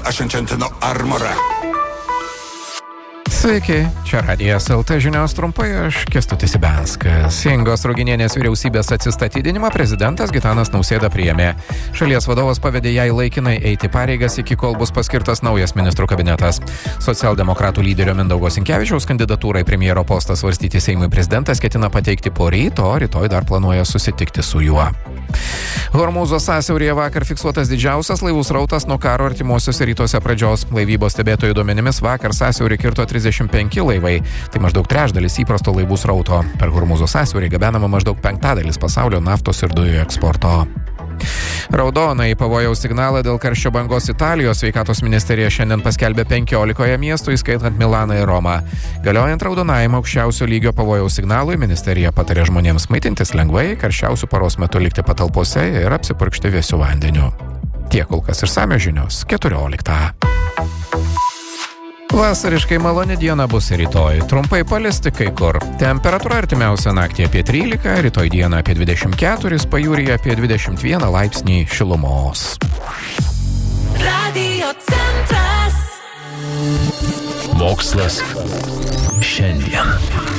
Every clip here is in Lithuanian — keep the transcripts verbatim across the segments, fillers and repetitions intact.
Ašencentino Armora. Sveiki, čia Radijas L T žinios trumpai, aš Kęstutis Ibenskas. Ingos Ruginienės vyriausybės atsistatydinimą prezidentas Gitanas Nausėda priėmė. Šalies vadovas pavedė jai laikinai eiti pareigas, iki kol bus paskirtas naujas ministrų kabinetas. Socialdemokratų lyderio Mindaugo Sinkevičiaus kandidatūrai premjero postą svarstyti Seimui prezidentas ketina pateikti poryt, o rytoj dar planuoja susitikti su juo. Hormūzo sąsiauryje vakar fiksuotas didžiausias laivų srautas nuo karo artimuosiuose rytuose pradžios. Laivybos stebėtojų duomenimis vakar sąsiaurį kirto trisdešimt penki laivai, tai maždaug trečdalis įprasto laivų srauto. Per Hormūzo sąsiaurį gabenama maždaug penktadalis pasaulio naftos ir dujų eksporto. Raudonąjį pavojaus signalą dėl karščio bangos Italijos sveikatos ministerija šiandien paskelbė penkiolikoje miestų, įskaitant Milaną ir Romą. Galiojant raudonajam aukščiausio lygio pavojaus signalui, ministerija patarė žmonėms maitintis lengvai, karščiausių paros metu likti patalpose ir apsipurkšti vėsiu vandeniu. Tiek kol kas išsamios žinios keturioliktą. Vasariškai maloni diena bus rytoj. Trumpai palisti kai kur. Temperatūra artimiausią naktį apie trylika, rytoj dieną apie dvidešimt keturi, pajūryje apie dvidešimt vieną laipsnį šilumos. Radio centras. Mokslas šiandien.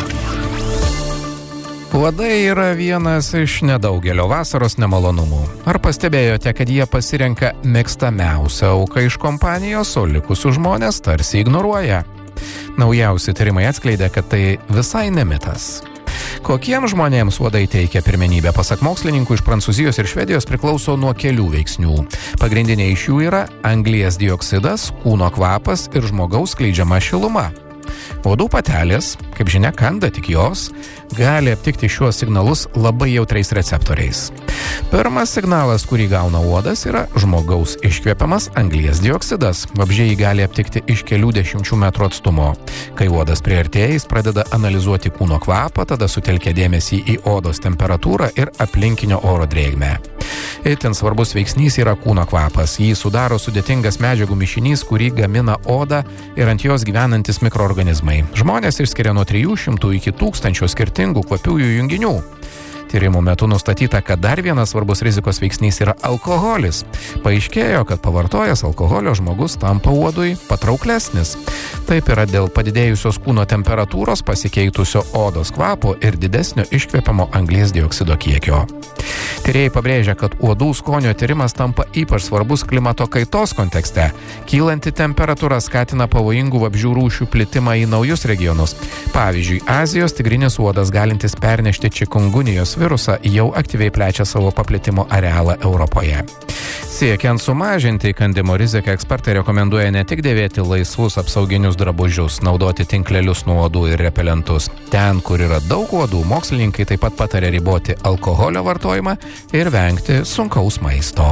Uodai yra vienas iš nedaugelio vasaros nemalonumų. Ar pastebėjote, kad jie pasirenka mėgstamiausią auką iš kompanijos, o likusius žmonės tarsi ignoruoja? Naujausi tyrimai atskleidė, kad tai visai ne mitas. Kokiems žmonėms uodai teikia pirmenybę, pasak mokslininkų iš Prancūzijos ir Švedijos, priklauso nuo kelių veiksnių. Pagrindiniai iš jų yra anglies dioksidas, kūno kvapas ir žmogaus skleidžiama šiluma. Uodų patelės, kaip žinia, kanda tik jos, gali aptikti šiuos signalus labai jautriais receptoriais. Pirmas signalas, kurį gauna uodas, yra žmogaus iškvepiamas anglies dioksidas. Vabzdžiai gali aptikti iš kelių dešimčių metrų atstumo. Kai uodas priartėja, jis pradeda analizuoti kūno kvapą, tada sutelkia dėmesį į odos temperatūrą ir aplinkinio oro drėgmę. Itin svarbus veiksnys yra kūno kvapas. Jį sudaro sudėtingas medžiagų mišinys, kurį gamina oda ir ant jos gyvenantis mikroorganizmai. Žmonės išskiria nuo trijų šimtų iki tūkstančio skirtingų kvapiųjų junginių. Tyrimų metu nustatyta, kad dar vienas svarbus rizikos veiksnys yra alkoholis. Paaiškėjo, kad pavartojęs alkoholio žmogus tampa uodui patrauklesnis. Taip yra dėl padidėjusios kūno temperatūros, pasikeitusio odos kvapo ir didesnio iškvepiamo anglies dioksido kiekio. Tyrėjai pabrėžia, kad uodų skonio tyrimas tampa ypač svarbus klimato kaitos kontekste. Kylanti temperatūra skatina pavojingų vabzdžių rūšių plitimą į naujus regionus. Pavyzdžiui, Azijos tigrinis uodas galintis pernešti čikungunijos virusą jau aktyviai plečia savo paplitimo arealą Europoje. Siekiant sumažinti įkandimo riziką, ekspertai rekomenduoja ne tik dėvėti laisvus apsauginius drabužius, naudoti tinklelius nuo uodų ir repelentus. Ten, kur yra daug uodų, mokslininkai taip pat pataria riboti alkoholio vartojimą ir vengti sunkaus maisto.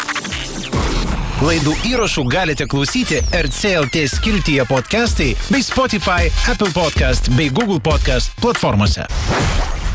Laidų įrašų galite klausyti R C L T skiltyje podcastai bei Spotify, Apple Podcast bei Google Podcast platformose.